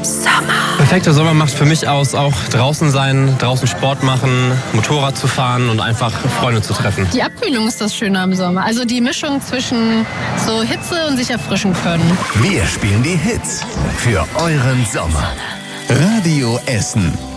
Perfekter Sommer macht für mich aus, auch draußen sein, draußen Sport machen, Motorrad zu fahren und einfach Freunde zu treffen. Die Abkühlung ist das Schöne am Sommer. Also die Mischung zwischen so Hitze und sich erfrischen können. Wir spielen die Hits für euren Sommer. Radio Essen.